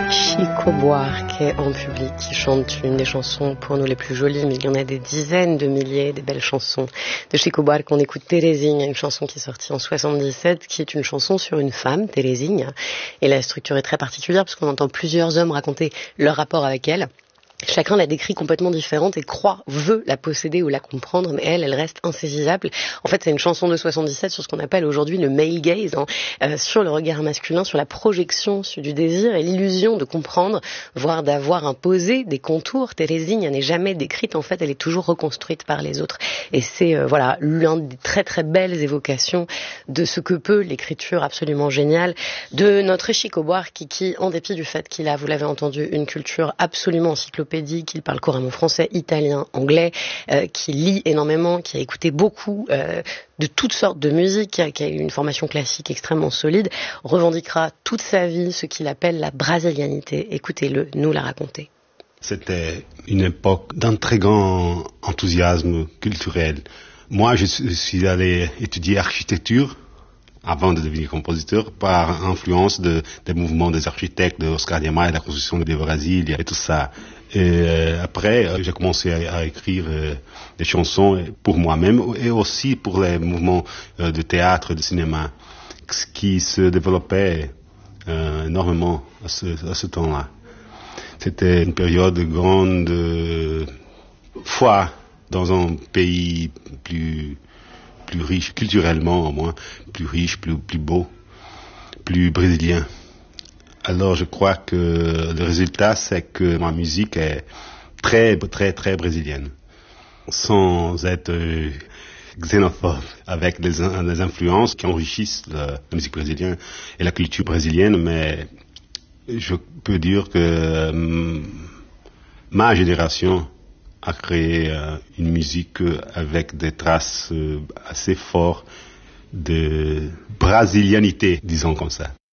Chico Buarque en public qui chante une des chansons pour nous les plus jolies, mais il y en a des dizaines de milliers des belles chansons de Chico Buarque. On écoute Terezinha, une chanson qui est sortie en 77, qui est une chanson sur une femme, Terezinha, et la structure est très particulière parce qu'on entend plusieurs hommes raconter leur rapport avec elle. Chacun la décrit complètement différente et veut la posséder ou la comprendre, mais elle reste insaisissable. En fait, c'est une chanson de 77 sur ce qu'on appelle aujourd'hui le male gaze, sur le regard masculin, sur la projection du désir et l'illusion de comprendre, voire d'avoir imposé des contours. Terezinha n'est jamais décrite, en fait, elle est toujours reconstruite par les autres. Et c'est l'une des très très belles évocations de ce que peut l'écriture absolument géniale de notre Chico Buarque, qui, en dépit du fait qu'il a, vous l'avez entendu, une culture absolument encyclopédique, qu'il parle couramment français, italien, anglais, qui lit énormément, qui a écouté beaucoup de toutes sortes de musique, qui a eu une formation classique extrêmement solide, revendiquera toute sa vie ce qu'il appelle la brasilianité. Écoutez-le nous la raconter. C'était une époque d'un très grand enthousiasme culturel. Moi, je suis allé étudier architecture avant de devenir compositeur, par influence des mouvements des architectes, de Oscar Niemeyer, de la construction de Brasilia et tout ça. Et après, j'ai commencé à écrire des chansons pour moi-même et aussi pour les mouvements de théâtre, de cinéma, qui se développaient énormément à ce temps-là. C'était une période de grande foi dans un pays plus riche, culturellement au moins, plus riche, plus beau, plus brésilien. Alors je crois que le résultat, c'est que ma musique est très, très, très brésilienne, sans être xénophobe, avec des influences qui enrichissent la musique brésilienne et la culture brésilienne, mais je peux dire que ma génération a créé une musique avec des traces assez fortes de brasilianité, disons comme ça.